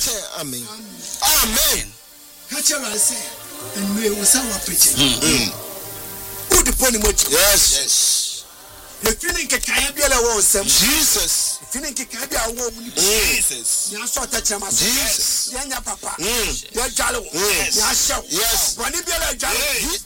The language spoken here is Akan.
Amen. Amen. Catch your answer. And may we say what preaching. Who the pony much? Yes. The feeling can be a Jesus. Feeling can be a woman. Jesus. You saw that Jesus. Yanya Papa. Yes. Jalo. Yes. Yes. When you be a jalo.